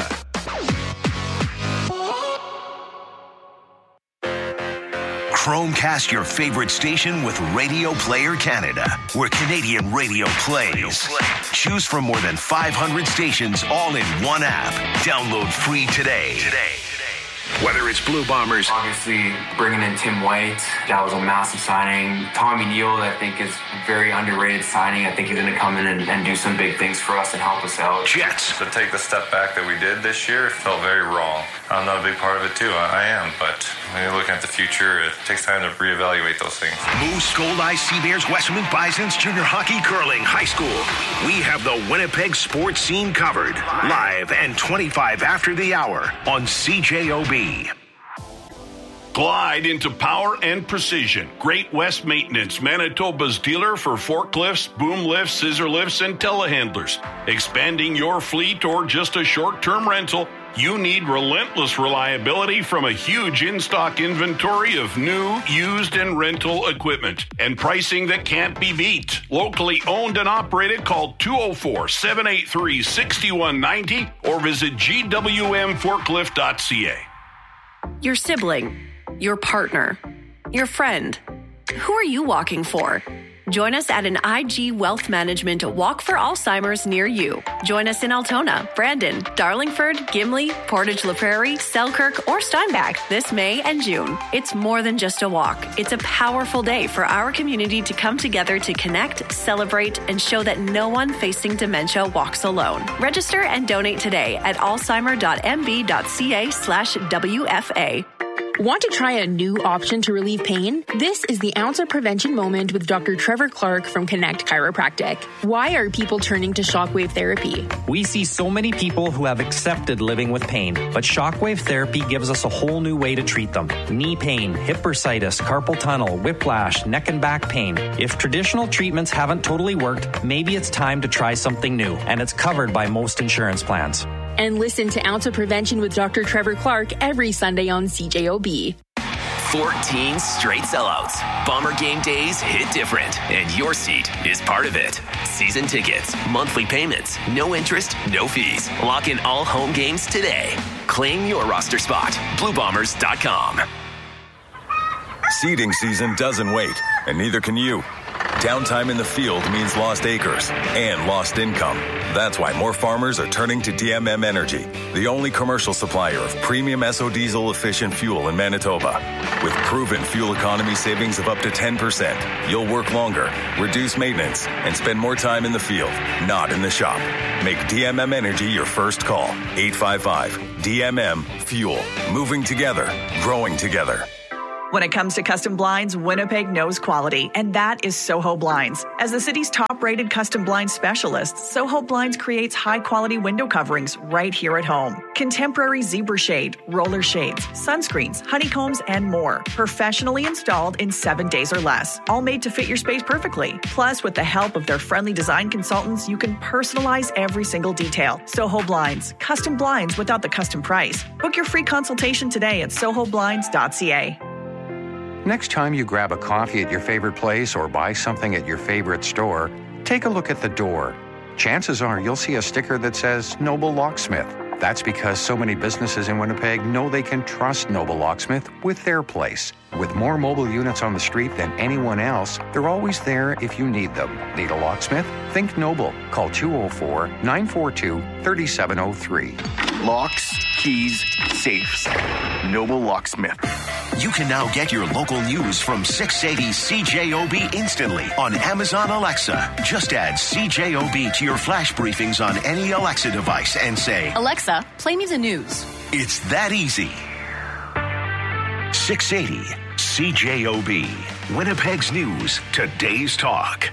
Chromecast your favorite station with Radio Player Canada, where Canadian radio plays. Choose from more than five hundred stations all in one app. Download free today. Today. Whether it's Blue Bombers, obviously bringing in Tim White, that was a massive signing. Tommy Neal, I think, is a very underrated signing. I think he's going to come in and, and do some big things for us and help us out. Jets. To take the step back that we did this year, it felt very wrong. I'm not a big part of it too. I, I am, but when you're looking at the future, it takes time to reevaluate those things. Moose, Gold Eyes, Seabears, Westman Bisons, Junior Hockey, Curling, High School. We have the Winnipeg sports scene covered. Live and twenty-five after the hour on C J O B. Glide into power and precision. Great West Maintenance, Manitoba's dealer for forklifts, boom lifts, scissor lifts, and telehandlers. Expanding your fleet or just a short-term rental, you need relentless reliability from a huge in-stock inventory of new, used, and rental equipment. And pricing that can't be beat. Locally owned and operated, call two oh four, seven eight three, six one nine oh or visit g w m forklift dot c a. Your sibling, your partner, your friend. Who are you walking for? Join us at an I G Wealth Management Walk for Alzheimer's near you. Join us in Altona, Brandon, Darlingford, Gimli, Portage La Prairie, Selkirk, or Steinbach this May and June. It's more than just a walk. It's a powerful day for our community to come together to connect, celebrate, and show that no one facing dementia walks alone. Register and donate today at alzheimer dot m b dot c a slash W F A. Want to try a new option to relieve pain? This is the Ounce of Prevention moment with Doctor Trevor Clark from Connect Chiropractic. Why are people turning to shockwave therapy? We see so many people who have accepted living with pain, but shockwave therapy gives us a whole new way to treat them. Knee pain, hip bursitis, carpal tunnel, whiplash, neck and back pain. If traditional treatments haven't totally worked, maybe it's time to try something new, and it's covered by most insurance plans. And listen to Ounce of Prevention with Doctor Trevor Clark every Sunday on C J O B. fourteen straight sellouts. Bomber game days hit different, and your seat is part of it. Season tickets, monthly payments, no interest, no fees. Lock in all home games today. Claim your roster spot. blue bombers dot com. Seeding season doesn't wait, and neither can you. Downtime in the field means lost acres and lost income. That's why more farmers are turning to D M M Energy, the only commercial supplier of premium S O diesel efficient fuel in Manitoba. With proven fuel economy savings of up to ten percent, you'll work longer, reduce maintenance, and spend more time in the field, not in the shop. Make D M M Energy your first call. eight five five D M M Fuel. Moving together, growing together. When it comes to custom blinds, Winnipeg knows quality, and that is Soho Blinds. As the city's top-rated custom blind specialist, Soho Blinds creates high-quality window coverings right here at home. Contemporary zebra shade, roller shades, sunscreens, honeycombs, and more. Professionally installed in seven days or less. All made to fit your space perfectly. Plus, with the help of their friendly design consultants, you can personalize every single detail. Soho Blinds. Custom blinds without the custom price. Book your free consultation today at soho blinds dot c a. Next time you grab a coffee at your favorite place or buy something at your favorite store, take a look at the door. Chances are you'll see a sticker that says Noble Locksmith. That's because so many businesses in Winnipeg know they can trust Noble Locksmith with their place. With more mobile units on the street than anyone else, they're always there if you need them. Need a locksmith? Think Noble. Call two oh four, nine four two, three seven oh three. Locks, keys, safes. Noble Locksmith. You can now get your local news from six eighty C J O B instantly on Amazon Alexa. Just add C J O B to your flash briefings on any Alexa device and say, Alexa, play me the news. It's that easy. six eighty C J O B. Winnipeg's News. Today's Talk.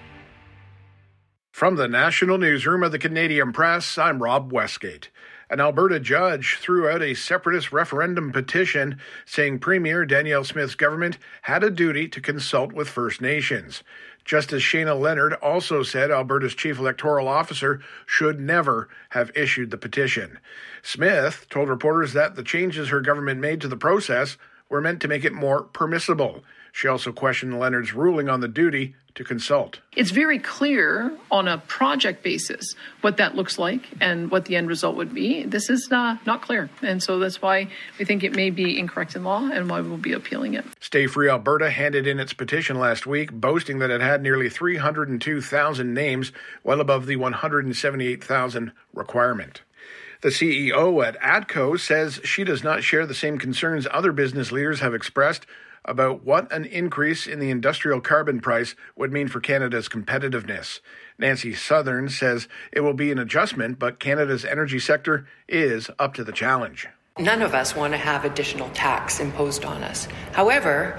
From the National Newsroom of the Canadian Press, I'm Rob Westgate. An Alberta judge threw out a separatist referendum petition saying Premier Danielle Smith's government had a duty to consult with First Nations. Justice Shayna Leonard also said Alberta's chief electoral officer should never have issued the petition. Smith told reporters that the changes her government made to the process were meant to make it more permissible. She also questioned Leonard's ruling on the duty to consult. It's very clear on a project basis what that looks like and what the end result would be. This is uh, not clear. And so that's why we think it may be incorrect in law and why we'll be appealing it. Stay Free Alberta handed in its petition last week, boasting that it had nearly three hundred two thousand names, well above the one hundred seventy-eight thousand requirement. The C E O at ATCO says she does not share the same concerns other business leaders have expressed about what an increase in the industrial carbon price would mean for Canada's competitiveness. Nancy Southern says it will be an adjustment, but Canada's energy sector is up to the challenge. None of us want to have additional tax imposed on us. However,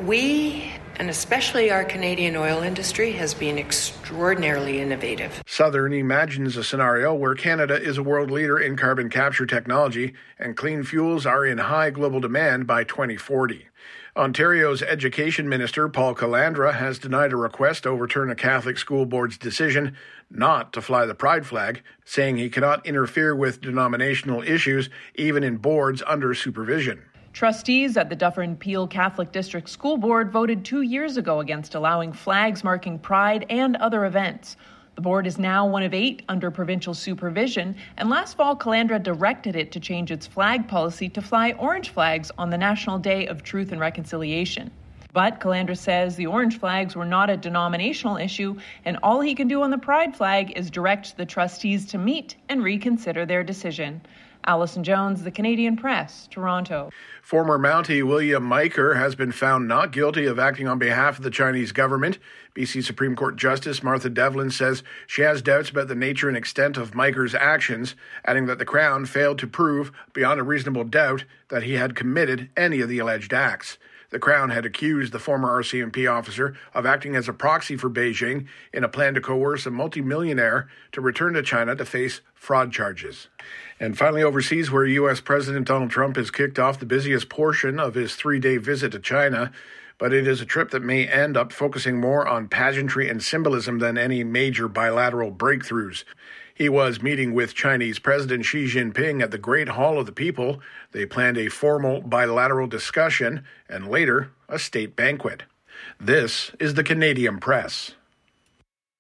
we, and especially our Canadian oil industry, has been extraordinarily innovative. Southern imagines a scenario where Canada is a world leader in carbon capture technology and clean fuels are in high global demand by twenty forty. Ontario's Education Minister, Paul Calandra, has denied a request to overturn a Catholic school board's decision not to fly the pride flag, saying he cannot interfere with denominational issues, even in boards under supervision. Trustees at the Dufferin-Peel Catholic District School Board voted two years ago against allowing flags marking Pride and other events. The board is now one of eight under provincial supervision, and last fall Calandra directed it to change its flag policy to fly orange flags on the National Day of Truth and Reconciliation. But Calandra says the orange flags were not a denominational issue, and all he can do on the Pride flag is direct the trustees to meet and reconsider their decision. Alison Jones, The Canadian Press, Toronto. Former Mountie William Miker has been found not guilty of acting on behalf of the Chinese government. B C Supreme Court Justice Martha Devlin says she has doubts about the nature and extent of Miker's actions, adding that the Crown failed to prove beyond a reasonable doubt that he had committed any of the alleged acts. The Crown had accused the former R C M P officer of acting as a proxy for Beijing in a plan to coerce a multimillionaire to return to China to face fraud charges. And finally, overseas, where U S President Donald Trump has kicked off the busiest portion of his three-day visit to China, but it is a trip that may end up focusing more on pageantry and symbolism than any major bilateral breakthroughs. He was meeting with Chinese President Xi Jinping at the Great Hall of the People. They planned a formal bilateral discussion and later a state banquet. This is the Canadian Press.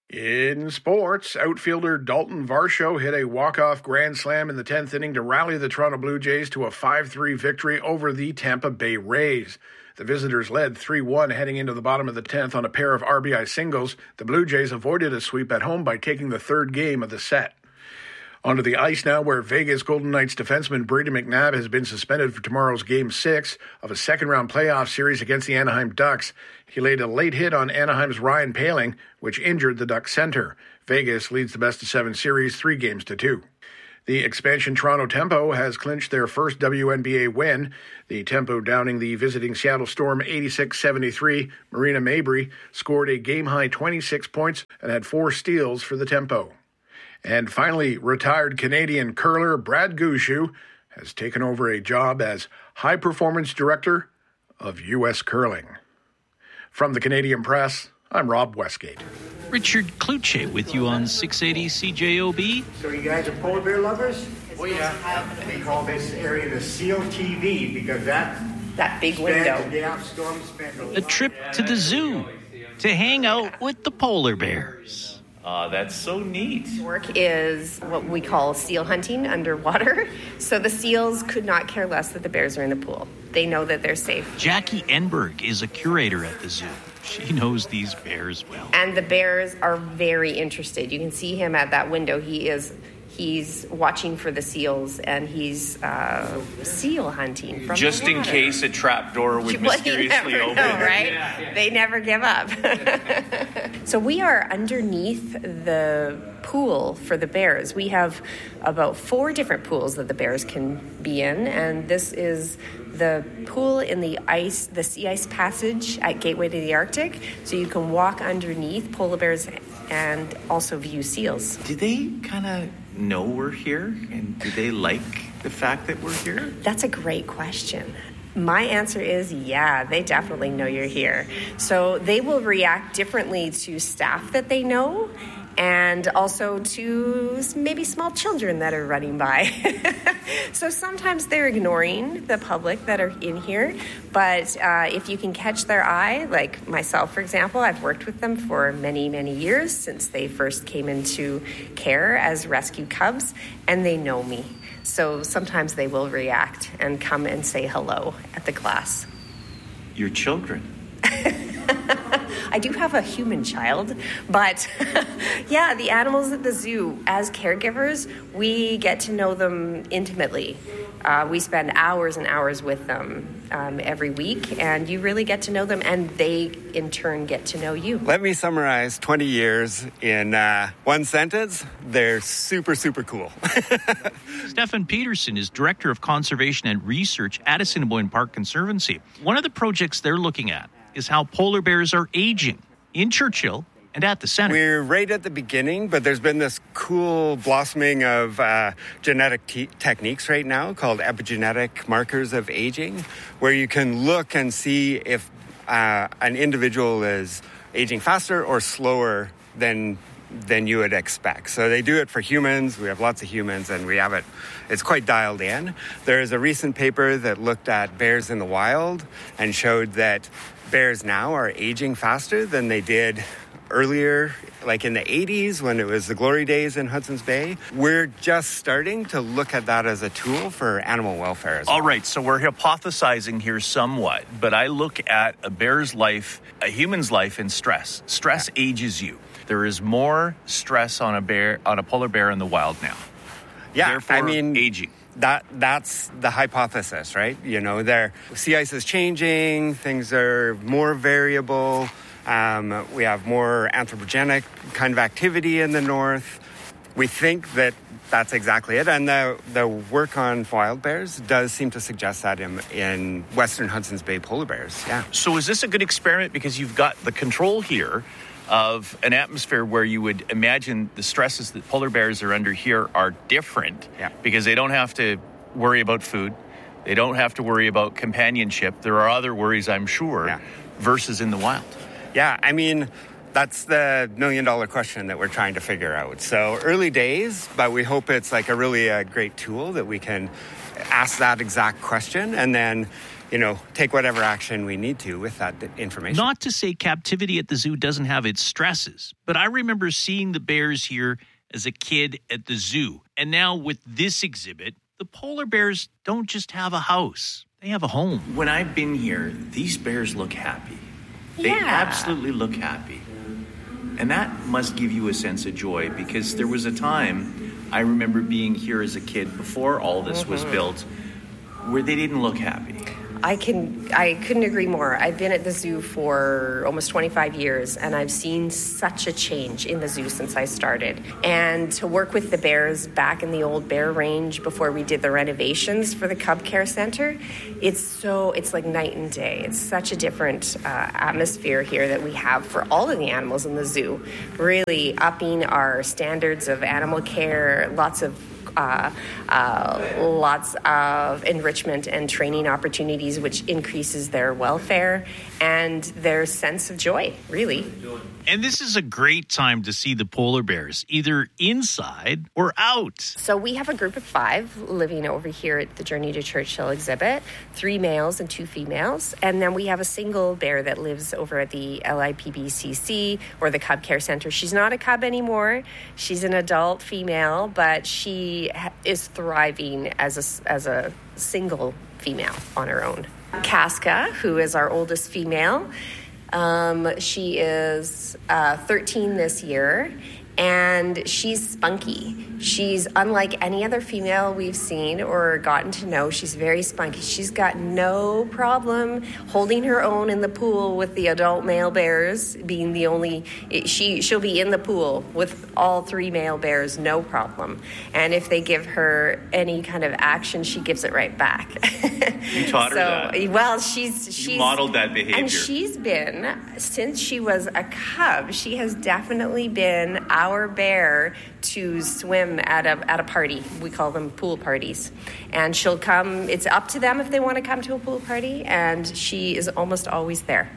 In sports, outfielder Dalton Varsho hit a walk-off grand slam in the tenth inning to rally the Toronto Blue Jays to a five three victory over the Tampa Bay Rays. The visitors led three one heading into the bottom of the tenth on a pair of R B I singles. The Blue Jays avoided a sweep at home by taking the third game of the set. Onto the ice now, where Vegas Golden Knights defenseman Brady McNabb has been suspended for tomorrow's Game six of a second-round playoff series against the Anaheim Ducks. He laid a late hit on Anaheim's Ryan Poehling, which injured the Ducks center. Vegas leads the best-of-seven series three games to two. The expansion Toronto Tempo has clinched their first W N B A win. The Tempo downing the visiting Seattle Storm eighty-six seventy-three. Marina Mabrey scored a game-high twenty-six points and had four steals for the Tempo. And finally, retired Canadian curler Brad Gushue has taken over a job as High Performance Director of U S Curling. From the Canadian Press, I'm Rob Westgate. Richard Kluche with you on six eighty C J O B. So you guys are polar bear lovers? Oh yeah. We call this area the SEAL T V because that that big window. Yeah, storm spent a trip to the zoo to hang out with the polar bears. Uh, that's so neat. Work is what we call seal hunting underwater. So the seals could not care less that the bears are in the pool. They know that they're safe. Jackie Enberg is a curator at the zoo. She knows these bears well. And the bears are very interested. You can see him at that window. He is... He's watching for the seals, and he's uh, seal hunting from just the in case a trap door would well, mysteriously you never open. know, right? Yeah, yeah. They never give up. So we are underneath the pool for the bears. We have about four different pools that the bears can be in, and this is the pool in the ice, the sea ice passage at Gateway to the Arctic. So you can walk underneath polar bears and also view seals. Do they kind of know we're here, and do they like the fact that we're here? That's a great question. My answer is yeah, they definitely know you're here. So they will react differently to staff that they know, and also to maybe small children that are running by. So sometimes they're ignoring the public that are in here, but uh, if you can catch their eye, like myself, for example, I've worked with them for many, many years since they first came into care as rescue cubs, and they know me. So sometimes they will react and come and say hello at the class. Your children. I do have a human child, but yeah, the animals at the zoo, as caregivers, we get to know them intimately. Uh, we spend hours and hours with them um, every week, and you really get to know them, and they, in turn, get to know you. Let me summarize twenty years in uh, one sentence. They're super, super cool. Stefan Peterson is Director of Conservation and Research at Assiniboine Park Conservancy. One of the projects they're looking at is how polar bears are aging in Churchill and at the center. We're right at the beginning, but there's been this cool blossoming of uh, genetic te- techniques right now called epigenetic markers of aging, where you can look and see if uh, an individual is aging faster or slower than than you would expect. So they do it for humans. We have lots of humans, and we have it. It's quite dialed in. There is a recent paper that looked at bears in the wild and showed that bears now are aging faster than they did earlier, like in the eighties when it was the glory days in Hudson's Bay. We're just starting to look at that as a tool for animal welfare as well. All right, so we're hypothesizing here somewhat, but I look at a bear's life, a human's life in stress. Stress yeah. ages you. There is more stress on a bear, on a polar bear in the wild now. Yeah, Therefore, I mean, aging. That that's the hypothesis, right? You know, there sea ice is changing, things are more variable. Um, we have more anthropogenic kind of activity in the north. We think that that's exactly it, and the the work on wild bears does seem to suggest that in in western Hudson's Bay polar bears. Yeah. So is this a good experiment because you've got the control here of an atmosphere where you would imagine the stresses that polar bears are under here are different yeah. because they don't have to worry about food. They don't have to worry about companionship. There are other worries, I'm sure, yeah. versus in the wild. Yeah, I mean, that's the million dollar question that we're trying to figure out. So early days, but we hope it's like a really a great tool that we can ask that exact question and then you know, take whatever action we need to with that information. Not to say captivity at the zoo doesn't have its stresses, but I remember seeing the bears here as a kid at the zoo. And now with this exhibit, the polar bears don't just have a house. They have a home. When I've been here, these bears look happy. They Yeah. absolutely look happy. And that must give you a sense of joy, because there was a time I remember being here as a kid before all this mm-hmm. was built where they didn't look happy. I can I couldn't agree more. I've been at the zoo for almost twenty-five years, and I've seen such a change in the zoo since I started. And to work with the bears back in the old bear range before we did the renovations for the Cub Care Center, it's so it's like night and day. It's such a different uh, atmosphere here that we have for all of the animals in the zoo. Really upping our standards of animal care, lots of Uh, uh, lots of enrichment and training opportunities, which increases their welfare and their sense of joy, really. And this is a great time to see the polar bears, either inside or out. So we have a group of five living over here at the Journey to Churchill exhibit, three males and two females. And then we have a single bear that lives over at the L I P B C C or the Cub Care Center. She's not a cub anymore. She's an adult female, but she is thriving as a, as a single female on her own. Casca, who is our oldest female, Um, she is uh, thirteen this year, and she's spunky. She's unlike any other female we've seen or gotten to know. She's very spunky. She's got no problem holding her own in the pool with the adult male bears, being the only, she, she'll be in the pool with all three male bears, no problem. And if they give her any kind of action, she gives it right back. You taught her so, that. Well, she's, she's... You modeled that behavior. And she's been, since she was a cub, she has definitely been our bear to swim at a at a party. We call them pool parties. And she'll come, it's up to them if they want to come to a pool party, and she is almost always there.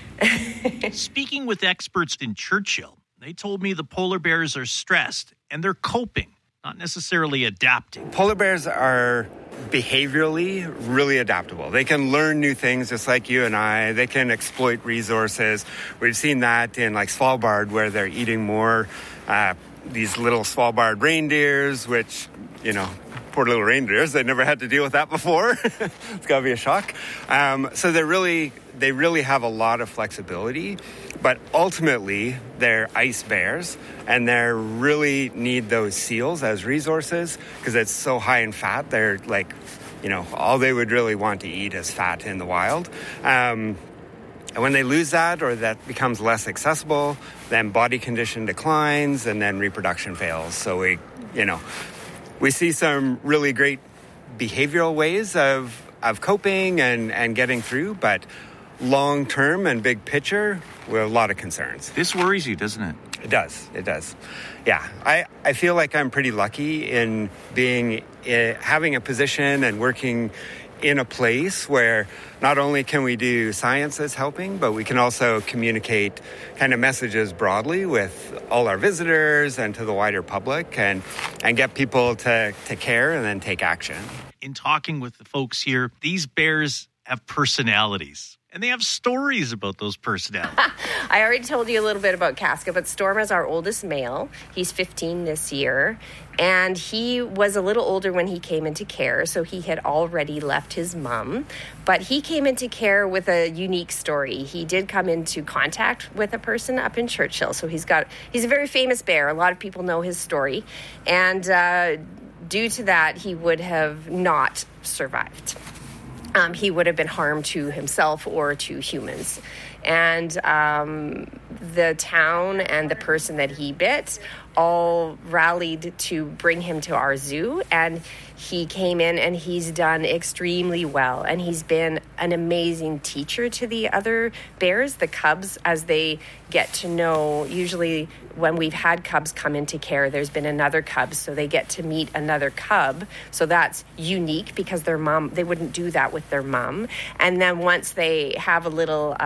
Speaking with experts in Churchill, they told me the polar bears are stressed and they're coping, not necessarily adapting. Polar bears are behaviorally really adaptable. They can learn new things just like you and I. They can exploit resources. We've seen that in like Svalbard, where they're eating more uh, these little Svalbard reindeers, which, you know, poor little reindeers, they never had to deal with that before. It's got to be a shock. Um, so they really, they really have a lot of flexibility, but ultimately they're ice bears, and they really need those seals as resources because it's so high in fat. They're like, you know, all they would really want to eat is fat in the wild. Um, And when they lose that, or that becomes less accessible, then body condition declines and then reproduction fails. So we, you know, we see some really great behavioral ways of, of coping and, and getting through, but long term and big picture, we have a lot of concerns. This worries you, doesn't it? It does. It does. Yeah. I, I feel like I'm pretty lucky in being, uh, having a position and working in a place where not only can we do science that's helping, but we can also communicate kind of messages broadly with all our visitors and to the wider public, and and get people to, to care and then take action. In talking with the folks here, these bears have personalities. And they have stories about those personalities. I already told you a little bit about Casca, but Storm is our oldest male. He's fifteen this year. And he was a little older when he came into care, so he had already left his mom. But he came into care with a unique story. He did come into contact with a person up in Churchill. So he's got he's a very famous bear. A lot of people know his story. And uh, due to that, he would have not survived. Um, he would have been harmed to himself or to humans. And um, the town and the person that he bit all rallied to bring him to our zoo, and he came in and he's done extremely well, and he's been an amazing teacher to the other bears, the cubs, as they get to know. Usually when we've had cubs come into care, there's been another cub, so they get to meet another cub. So that's unique because their mom, they wouldn't do that with their mom. And then once they have a little uh, unit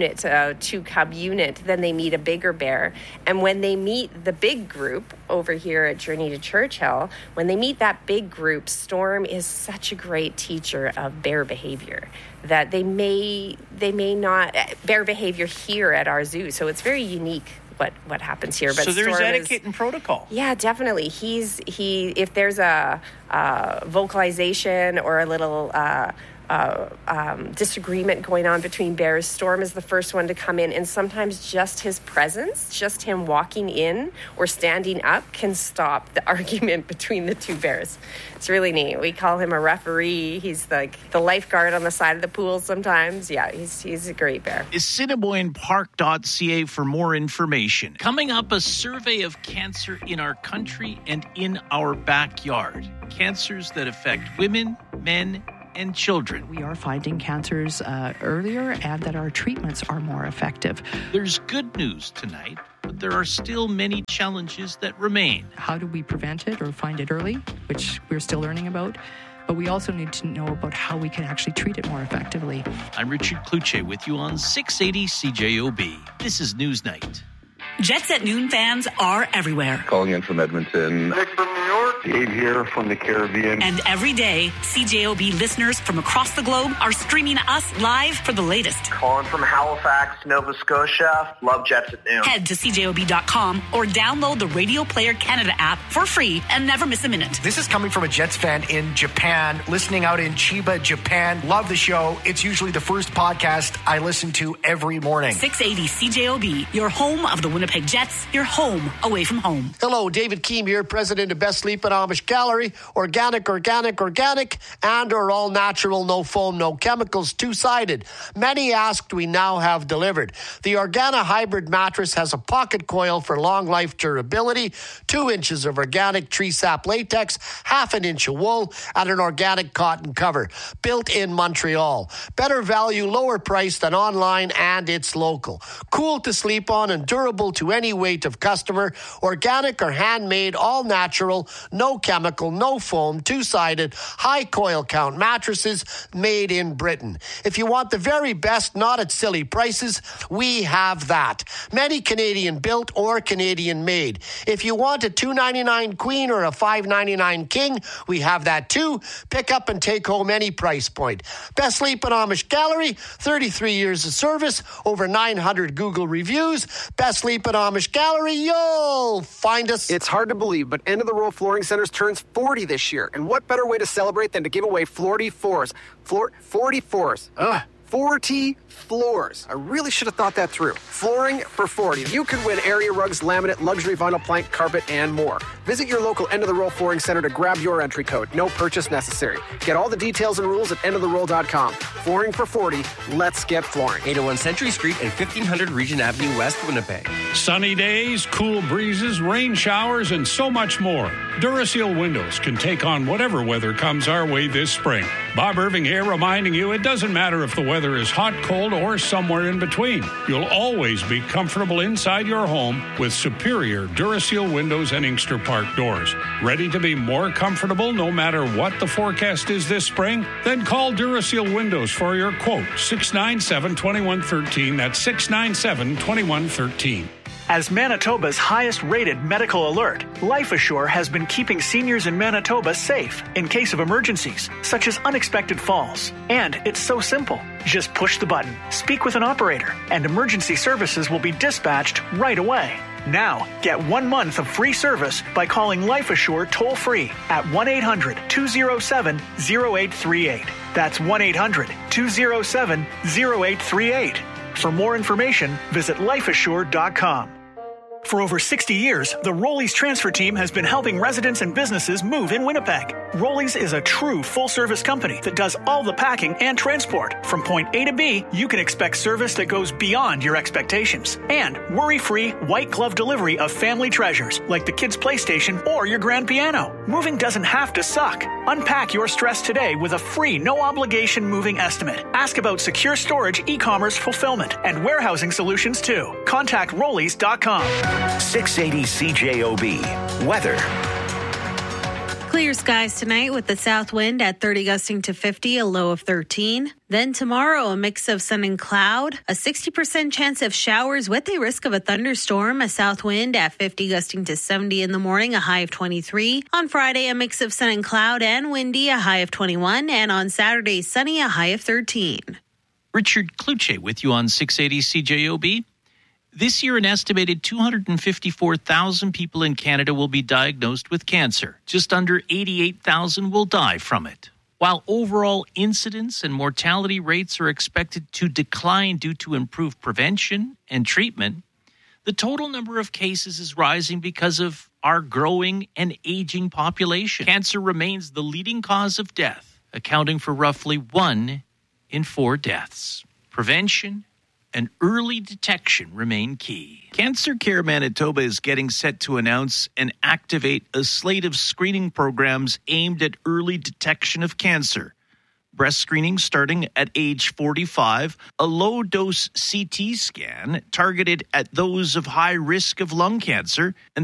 unit, a two cub unit, then they meet a bigger bear. And when they meet the big group over here at Journey to Churchill, when they meet that big group, Storm is such a great teacher of bear behavior that they may they may not bear behavior here at our zoo. So it's very unique what what happens here. But so there's Storm etiquette is, and protocol. Yeah, definitely. He's he if there's a, a vocalization or a little uh, uh, um, disagreement going on between bears, Storm is the first one to come in, and sometimes just his presence, just him walking in or standing up, can stop the argument between the two bears. It's really neat. We call him a referee. He's like the lifeguard on the side of the pool sometimes. Yeah, he's he's a great bear. Assiniboine Park dot C A for more information. Coming up, a survey of cancer in our country and in our backyard. Cancers that affect women, men, and children. We are finding cancers uh, earlier and that our treatments are more effective. There's good news tonight, but there are still many challenges that remain. How do we prevent it or find it early, which we're still learning about? But we also need to know about how we can actually treat it more effectively. I'm Richard Kluche with you on six eighty C J O B. This is Newsnight. Jets at Noon fans are everywhere. Calling in from Edmonton. Nick from New York. Dave here from the Caribbean. And every day, C J O B listeners from across the globe are streaming us live for the latest. Calling from Halifax, Nova Scotia. Love Jets at Noon. Head to C J O B dot com or download the Radio Player Canada app for free and never miss a minute. This is coming from a Jets fan in Japan, listening out in Chiba, Japan. Love the show. It's usually the first podcast I listen to every morning. six eighty C J O B, your home of the Winnipeg Jets, your home away from home. Hello, David Keem here, president of Best Sleep and Amish Gallery. Organic, organic, organic, and or all natural, no foam, no chemicals, two-sided. Many asked, we now have delivered. The Organa Hybrid mattress has a pocket coil for long life durability, two inches of organic tree sap latex, half an inch of wool, and an organic cotton cover. Built in Montreal. Better value, lower price than online, and it's local. Cool to sleep on and durable to any weight of customer. Organic or handmade, all natural, no chemical, no foam, two-sided, high coil count mattresses made in Britain. If you want the very best, not at silly prices, we have that. Many Canadian built or Canadian made. If you want a two ninety-nine queen or a five ninety-nine king, we have that too. Pick up and take home any price point. Best Sleep and Amish Gallery, thirty-three years of service, over nine hundred Google reviews. Best Sleep and Amish Gallery, you'll find us. It's hard to believe, but End of the Road Flooring Centers turns forty this year. And what better way to celebrate than to give away forty-fours? Floor, forty-fours. Ugh. forty floors. I really should have thought that through. Flooring for forty. You could win area rugs, laminate, luxury vinyl plank, carpet, and more. Visit your local End of the Roll Flooring Center to grab your entry code. No purchase necessary. Get all the details and rules at end of the roll dot com. Flooring for forty. Let's get flooring. eight oh one Century Street and fifteen hundred Regent Avenue West, Winnipeg. Sunny days, cool breezes, rain showers, and so much more. Duraseal Windows can take on whatever weather comes our way this spring. Bob Irving here reminding you it doesn't matter if the weather is hot, cold, or somewhere in between. You'll always be comfortable inside your home with superior Duraseal windows and Inkster Park doors. Ready to be more comfortable no matter what the forecast is this spring? Then call Duraseal Windows for your quote, six nine seven, two one one three. That's six nine seven, two one one three. As Manitoba's highest-rated medical alert, Life Assure has been keeping seniors in Manitoba safe in case of emergencies, such as unexpected falls. And it's so simple. Just push the button, speak with an operator, and emergency services will be dispatched right away. Now, get one month of free service by calling Life Assure toll-free at one eight hundred, two oh seven, oh eight three eight. That's one eight hundred, two oh seven, oh eight three eight. For more information, visit life assure dot com. For over sixty years, the Rollies transfer team has been helping residents and businesses move in Winnipeg. Rollies is a true full-service company that does all the packing and transport. From point A to B, you can expect service that goes beyond your expectations. And worry-free, white-glove delivery of family treasures, like the kids' PlayStation or your grand piano. Moving doesn't have to suck. Unpack your stress today with a free, no-obligation moving estimate. Ask about secure storage, e-commerce fulfillment, and warehousing solutions, too. Contact rollies dot com. six eighty C J O B. Weather. Clear skies tonight with the south wind at thirty gusting to fifty, a low of thirteen. Then tomorrow, a mix of sun and cloud, a sixty percent chance of showers with a risk of a thunderstorm, a south wind at fifty gusting to seventy in the morning, a high of twenty-three. On Friday, a mix of sun and cloud and windy, a high of twenty-one. And on Saturday, sunny, a high of thirteen. Richard Kluche with you on six eighty C J O B. This year, an estimated two hundred fifty-four thousand people in Canada will be diagnosed with cancer. Just under eighty-eight thousand will die from it. While overall incidence and mortality rates are expected to decline due to improved prevention and treatment, the total number of cases is rising because of our growing and aging population. Cancer remains the leading cause of death, accounting for roughly one in four deaths. Prevention and early detection remain key. Cancer Care Manitoba is getting set to announce and activate a slate of screening programs aimed at early detection of cancer. Breast screening starting at age forty-five, a low-dose C T scan targeted at those of high risk of lung cancer, and